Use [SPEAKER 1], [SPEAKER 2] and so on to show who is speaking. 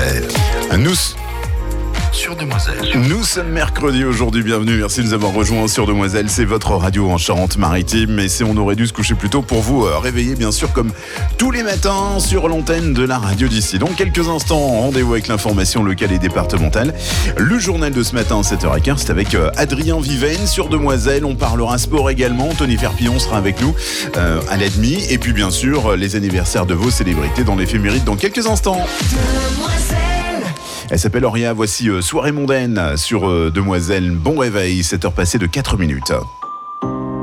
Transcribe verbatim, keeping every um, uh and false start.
[SPEAKER 1] Michael.
[SPEAKER 2] Nous,
[SPEAKER 1] Sur Demoiselle.
[SPEAKER 2] nous sommes mercredi aujourd'hui, bienvenue, merci de nous avoir rejoints sur Demoiselle, c'est votre radio en Charente-Maritime, et c'est on aurait dû se coucher plus tôt pour vous euh, réveiller bien sûr comme tous les matins sur l'antenne de la radio d'ici. Dans quelques instants, rendez-vous avec l'information locale et départementale. Le journal de ce matin à sept heures quinze, c'est avec euh, Adrien Viven sur Demoiselle, on parlera sport également, Tony Ferpillon sera avec nous euh, à la demi, et puis bien sûr euh, les anniversaires de vos célébrités dans l'éphéméride dans quelques instants. Elle s'appelle Auria, voici euh, Soirée mondaine sur euh, Demoiselle. Bon réveil, sept heures passées de quatre minutes.